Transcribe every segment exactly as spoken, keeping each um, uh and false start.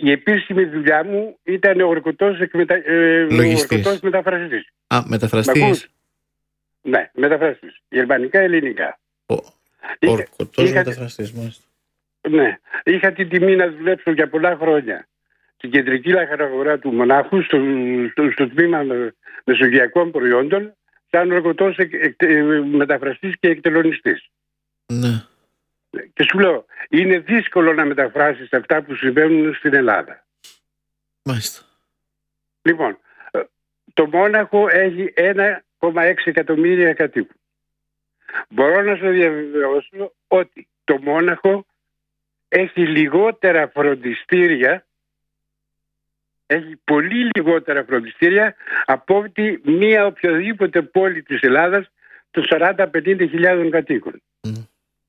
η επίσημη δουλειά μου ήταν ο ορκωτός, εκμετα... ε, μεταφραστής. Α, μεταφραστής. Ναι, μεταφραστής. Γερμανικά, ελληνικά. Ο ορκωτός είχα... μεταφραστής, μάλιστα. Ναι, είχα την τιμή να δουλέψω για πολλά χρόνια στην κεντρική λαχανογορά του Μονάχου, στο, στο, στο τμήμα μεσογειακών προϊόντων, σαν ορκωτός εκ, εκ, μεταφραστής και εκτελονιστής. Ναι. Και σου λέω, είναι δύσκολο να μεταφράσεις αυτά που συμβαίνουν στην Ελλάδα. Μάλιστα. Λοιπόν, το Μόναχο έχει ένα κόμμα έξι εκατομμύρια κατοίκους. Μπορώ να σου διαβεβαιώσω ότι το Μόναχο έχει λιγότερα φροντιστήρια, έχει πολύ λιγότερα φροντιστήρια από ότι μία οποιοδήποτε πόλη της Ελλάδας των σαράντα με πενήντα χιλιάδων κατοίκων. Mm.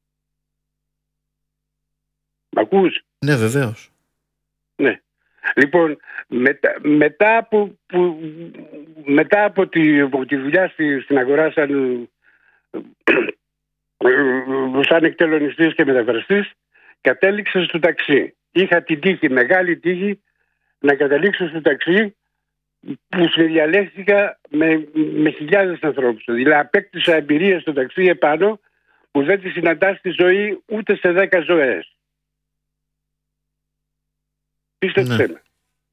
Μ' ακούς? Ναι, βεβαίως. Ναι. Λοιπόν, μετά, μετά, από, που, μετά από, τη, από τη δουλειά στη, στην αγορά σαν, σαν εκτελονιστής και μεταφραστής, κατέληξα στο ταξί. Είχα την τύχη, μεγάλη τύχη, να καταλήξω στο ταξί που συνδιαλέχθηκα με, με χιλιάδες ανθρώπους. Δηλαδή απέκτησα εμπειρία στο ταξί επάνω που δεν τη συναντάς στη ζωή ούτε σε δέκα ζωές. Πίστεψέ με.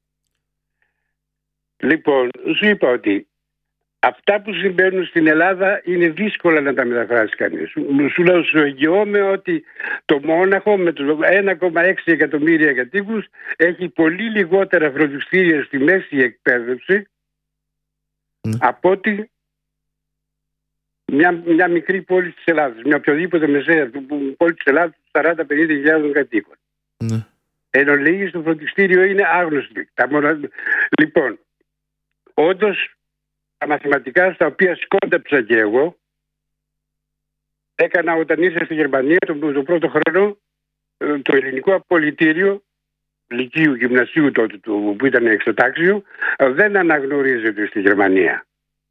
Λοιπόν, σου είπα ότι αυτά που συμβαίνουν στην Ελλάδα είναι δύσκολα να τα μεταφράσει κανείς. Σου λέω, σου εγγυώμαι ότι το Μόναχο με το ένα κόμμα έξι εκατομμύρια κατοίκους έχει πολύ λιγότερα φροντιστήρια στη μέση εκπαίδευση mm. από ότι μια, μια μικρή πόλη της Ελλάδας, μια οποιοδήποτε μεσαία πόλη της Ελλάδας σαράντα με πενήντα χιλιάδων κατοίκων. Mm. Εν ολίγης το φροντιστήριο είναι άγνωστο. Μονα... Λοιπόν, όντως τα μαθηματικά στα οποία σκόνταψα και εγώ έκανα όταν ήρθα στη Γερμανία το, το πρώτο χρόνο το ελληνικό απολυτήριο λυκείου, γυμνασίου τότε του, που ήταν εξωτάξιο, δεν αναγνωρίζεται στη Γερμανία.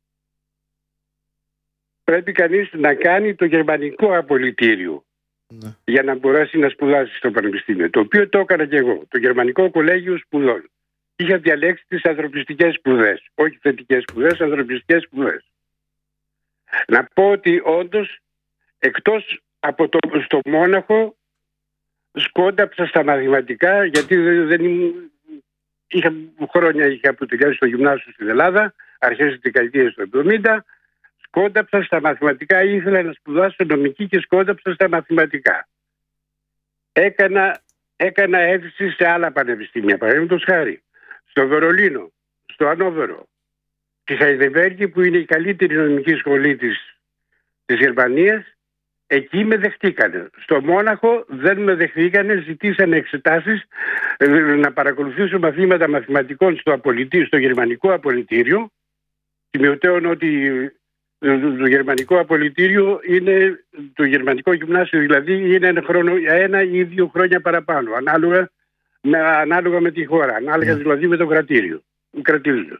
Πρέπει κανείς να κάνει το γερμανικό απολυτήριο ναι. για να μπορέσει να σπουδάσει στο πανεπιστήμιο, το οποίο το έκανα και εγώ, το Γερμανικό Κολέγιο Σπουδών. Είχα διαλέξει τις ανθρωπιστικές σπουδές, όχι θετικές σπουδές, ανθρωπιστικές σπουδές. Να πω ότι όντως, εκτός από το στο Μόναχο, σκόνταψα στα μαθηματικά, γιατί δεν, δεν είχα χρόνια είχα που τελειώσει στο γυμνάσιο στην Ελλάδα, αρχές της δεκαετίας του εβδομήντα, σκόνταψα στα μαθηματικά, ήθελα να σπουδάσω νομική και σκόνταψα στα μαθηματικά. Έκανα, έκανα αίτηση σε άλλα πανεπιστήμια, παραδείγματος χάρη. Στο Βερολίνο, στο Ανόβερο, στη Χαϊδελβέργη που είναι η καλύτερη νομική σχολή της, της Γερμανίας, εκεί με δεχτήκανε. Στο Μόναχο δεν με δεχτήκανε, ζητήσανε εξετάσεις να παρακολουθήσω μαθήματα μαθηματικών στο, απολυτήριο, στο γερμανικό απολυτήριο. Σημειωτέων ότι το, το γερμανικό απολυτήριο είναι το γερμανικό γυμνάσιο, δηλαδή είναι ένα, χρόνο, ένα ή δύο χρόνια παραπάνω, ανάλογα με, ανάλογα με τη χώρα, ανάλογα yeah. δηλαδή με το κρατήριο. κρατήριο.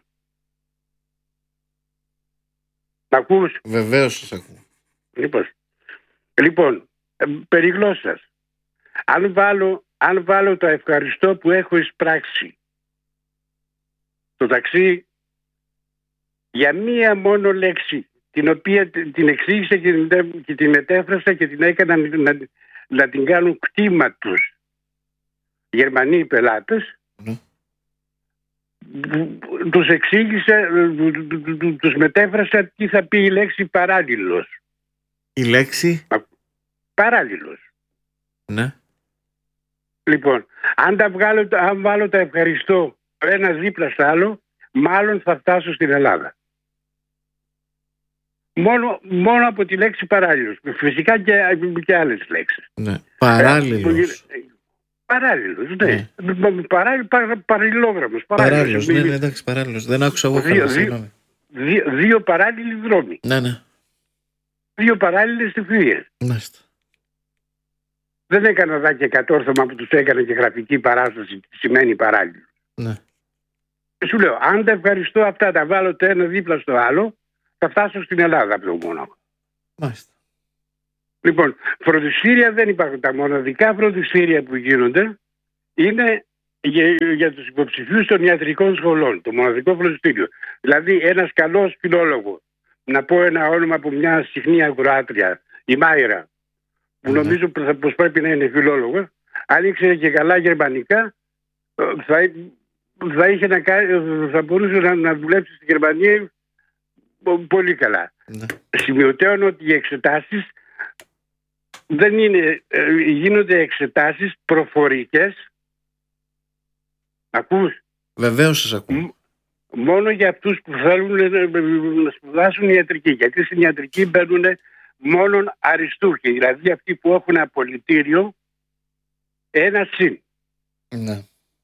Μ' ακούς? Βεβαίως σας ακούω. Λοιπόν, λοιπόν περί γλώσσας. Αν βάλω, αν βάλω το ευχαριστώ που έχω εισπράξει το ταξί για μία μόνο λέξη, την οποία την εξήγησα και την, και την μετέφρασα και την έκανα να, να, να την κάνουν κτήμα τους Γερμανοί πελάτες, mm. τους εξήγησα, τους μετέφρασα τι θα πει η λέξη παράλληλος. Η λέξη? Παράλληλος. Ναι. Λοιπόν, αν, τα βγάλω, αν βάλω τα ευχαριστώ ένα δίπλα στο άλλο, μάλλον θα φτάσω στην Ελλάδα. Μόνο, μόνο από τη λέξη παράλληλος. Φυσικά και, και άλλες λέξεις. Ναι. Παράλληλος. Ε, παράλληλος, ναι. ναι. Παρά, παρα, παραλληλόγραμμος. Παράλληλος, ναι, ναι, εντάξει, παράλληλος. Δεν άκουσα εγώ δύο, δύο, δύο, δύο παράλληλοι δρόμοι. Ναι, ναι. Δύο παράλληλες ευθείες. Μάλιστα. Δεν έκανα δά και κατόρθωμα που τους έκανα και γραφική παράσταση τι σημαίνει παράλληλο. Ναι. Και σου λέω, αν τα ευχαριστώ αυτά, τα βάλω το ένα δίπλα στο άλλο, θα φτάσω στην Ελλάδα από το Μόναχο. Μάλιστα. Λοιπόν, φροντιστήρια δεν υπάρχουν. Τα μοναδικά φροντιστήρια που γίνονται είναι για, για τους υποψηφίους των ιατρικών σχολών, το μοναδικό φροντιστήριο. Δηλαδή ένας καλός φιλόλογος, να πω ένα όνομα από μια συχνή ακροάτρια, η Μάιρα, που mm-hmm. νομίζω πως πρέπει να είναι φιλόλογος, αν ήξερε και καλά γερμανικά, θα, θα, είχε να κάνει, θα μπορούσε να, να δουλέψει στη Γερμανία πολύ καλά. Mm-hmm. Σημειωτέων ότι οι εξετάσεις δεν είναι, γίνονται εξετάσεις προφορικές. Ακούς? Βεβαίως σας ακούω. Μόνο για αυτούς που θέλουν να σπουδάσουν ιατρική. Γιατί στην ιατρική μπαίνουν μόνον αριστούχοι. Δηλαδή αυτοί που έχουν απολυτήριο ένα συν. Ναι.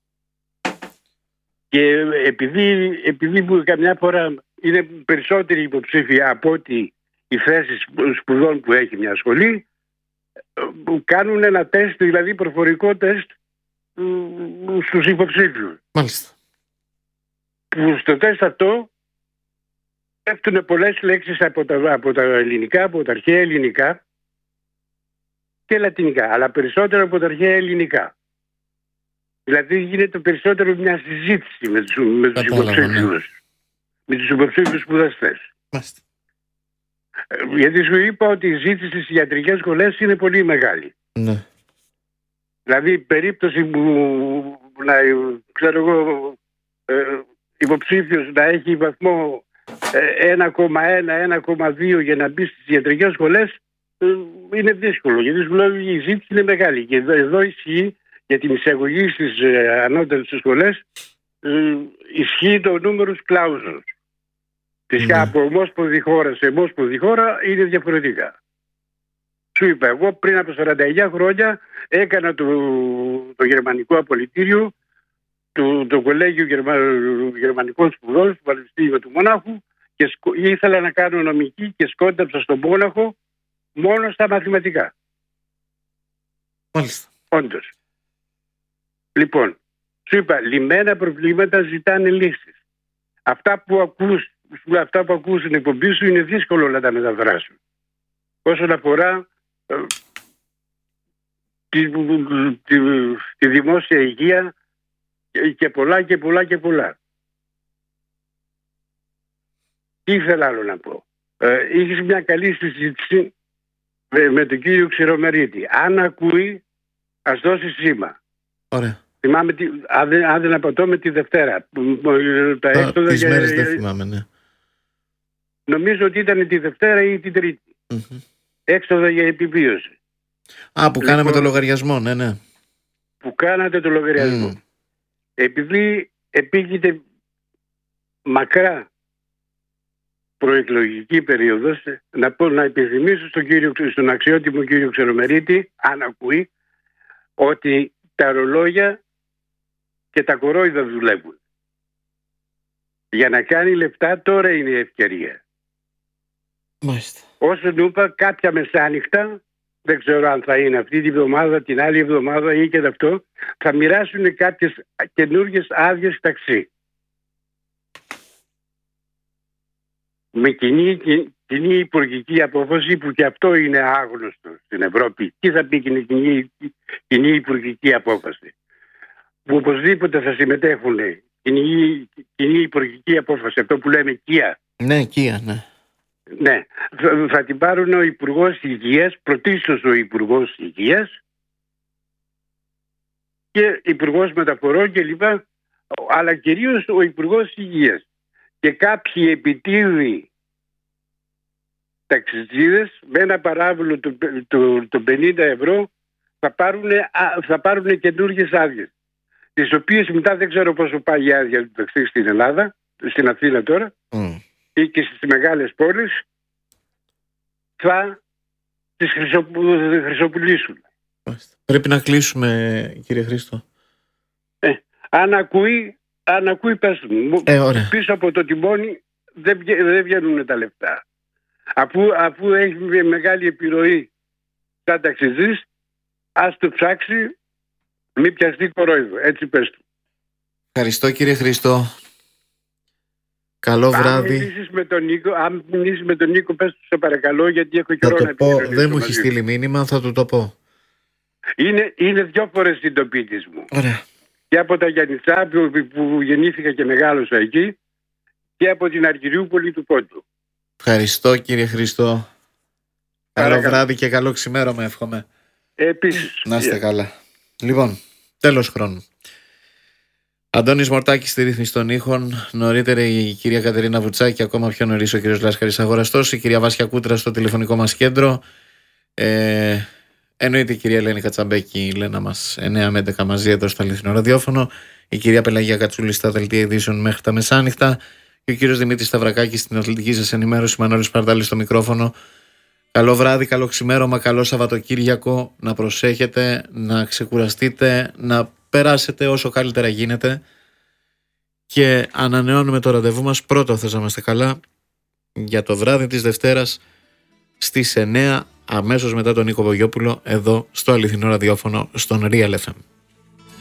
Και επειδή, επειδή που καμιά φορά είναι περισσότεροι υποψήφοι από ότι οι θέσεις σπουδών που έχει μια σχολή, κάνουν ένα τεστ, δηλαδή προφορικό τεστ στους υποψήφιους. Μάλιστα. Που στο τεστ αυτό πέφτουν πολλές λέξεις από τα, από τα ελληνικά, από τα αρχαία ελληνικά και λατινικά, αλλά περισσότερο από τα αρχαία ελληνικά. Δηλαδή γίνεται περισσότερο μια συζήτηση με τους, με τους υποψήφιους, με τους υποψήφιους σπουδαστές. Μάλιστα. Γιατί σου είπα ότι η ζήτηση στις ιατρικές σχολές είναι πολύ μεγάλη. Ναι. Δηλαδή η περίπτωση που να, ξέρω εγώ, ε, υποψήφιος να έχει βαθμό ένα κόμμα ένα, ένα κόμμα δύο για να μπει στις ιατρικές σχολές ε, είναι δύσκολο. Γιατί σου λέω η ζήτηση είναι μεγάλη. Και εδώ, εδώ ισχύει για την εισαγωγή στις ε, ανώτερες σχολές ε, ισχύει το νούμερο κλάουσος. Φυσικά mm. από ομόσπονδη χώρα σε ομόσπονδη χώρα είναι διαφορετικά. Σου είπα, εγώ πριν από σαράντα εννιά χρόνια έκανα το, το γερμανικό απολυτήριο, το, το κολέγιο Γερμα, γερμανικών σπουδών στο Πανεπιστήμιο του Μόναχου και σκο, ήθελα να κάνω νομική και σκόνταψα στον Μόναχο μόνο στα μαθηματικά. Μάλιστα. Όντως. Λοιπόν, σου είπα, λυμμένα προβλήματα ζητάνε λύσεις. Αυτά που ακούς, αυτά που ακούς στην εκπομπή σου είναι δύσκολο να τα μεταφράσουν. Όσον αφορά ε, τη, τη, τη δημόσια υγεία και, και πολλά και πολλά και πολλά. Τι ήθελα άλλο να πω. Ε, είχες μια καλή συζήτηση με, με τον κύριο Ξηρομερίτη. Αν ακούει, ας δώσει σήμα. Ωραία. Θυμάμαι, τι, αν, δεν, αν δεν απατώ, με τη Δευτέρα. Τα έξοδα τις για, μέρες για, δεν θυμάμαι, ναι. Νομίζω ότι ήταν τη Δευτέρα ή την Τρίτη. Mm-hmm. Έξοδα για επιβίωση. Α, που κάναμε λοιπόν, το λογαριασμό, ναι, ναι. Που κάνατε το λογαριασμό. Mm. Επειδή επίκειται μακρά προεκλογική περίοδος, να, πω, να επιθυμίσω στον, κύριο, στον αξιότιμο κύριο Ξερομερίτη, αν ακούει, ότι τα ρολόγια και τα κορόιδα δουλεύουν. Για να κάνει λεφτά τώρα είναι η ευκαιρία. Μάλιστα. Όσο του είπα, κάποια μεσάνυχτα, δεν ξέρω αν θα είναι αυτή τη βδομάδα, την άλλη εβδομάδα ή και αυτό, θα μοιράσουν κάποιες καινούργιες άδειες ταξί. Με κοινή, κοινή υπουργική απόφαση, που και αυτό είναι άγνωστο στην Ευρώπη. Τι θα πει κοινή, κοινή, κοινή υπουργική απόφαση? Που οπωσδήποτε θα συμμετέχουν κοινή, κοινή υπουργική απόφαση, αυτό που λέμε ΚΙΑ. Ναι, ΚΙΑ, ναι. Ναι, θα, θα την πάρουν ο Υπουργός Υγείας, πρωτίστως ο Υπουργός Υγείας και Υπουργός Μεταφορών κλπ. Αλλά κυρίως ο Υπουργός Υγείας. Και κάποιοι επιτίδιοι ταξιτζίδες με ένα παράβολο του, του, του πενήντα ευρώ θα πάρουν, θα πάρουν καινούργιες άδειες, τις οποίες μετά δεν ξέρω πόσο πάει η άδεια του ταξί στην Ελλάδα, στην Αθήνα τώρα, mm. ή και στις μεγάλες πόλεις, θα τις χρυσοπουλήσουν. Πρέπει να κλείσουμε, κύριε Χρήστο. Ε, αν ακούει, αν ακούει πες μου. Ε, ωραία. Πίσω από το τιμόνι δεν, δεν βγαίνουν τα λεφτά. Αφού, αφού έχει μεγάλη επιρροή σαν ταξιτζής, ας το ψάξει, μη πιαστεί κορόιδο. Έτσι πες του. Ευχαριστώ, κύριε Χρήστο. Καλό αν βράδυ. Μιλήσεις με τον Νίκο, αν μιλήσεις με τον Νίκο, πες του σε παρακαλώ, γιατί έχω καιρό να πω. Δεν μου έχει στείλει μήνυμα, θα του το πω. Είναι, είναι δυο φορές συντοπίτης μου. Ωραία. και από τα Γιαννιτσά που, που γεννήθηκα και μεγάλωσα εκεί και από την Αργυριούπολη του Πόντου. Ευχαριστώ κύριε Χρήστο. Καλό Παρακαλώ. βράδυ και καλό ξημέρωμα εύχομαι. Επίσης. Να είστε Yeah. καλά. Λοιπόν, τέλος χρόνου. Αντώνης Μορτάκης στη ρύθμιση των ήχων. Νωρίτερα η κυρία Κατερίνα Βουτσάκη, ακόμα πιο νωρίς ο κύριος Λάσκαρης Αγοραστός, η κυρία Βάσια Κούτρα στο τηλεφωνικό μας κέντρο. Ε, εννοείται η κυρία Ελένη Κατσαμπέκη, η Λένα μας εννιά με έντεκα μαζί εδώ στο αληθινό ραδιόφωνο. Η κυρία Πελαγία Κατσούλη στα δελτία ειδήσεων μέχρι τα μεσάνυχτα. Και ο κύριος Δημήτρης Σταυρακάκης στην αθλητική σας ενημέρωση. Μανώλης Παρδάλης στο μικρόφωνο. Καλό βράδυ, καλό ξημέρωμα, καλό Σαββατοκύριακο. Να προσέχετε, να ξεκουραστείτε, να περάσετε όσο καλύτερα γίνεται. Και ανανεώνουμε το ραντεβού μας πρώτο, θες να είμαστε καλά, για το βράδυ της Δευτέρας στις εννιά, αμέσως μετά τον Νίκο Βογιόπουλο, εδώ στο αληθινό ραδιόφωνο, στον Real εφ εμ.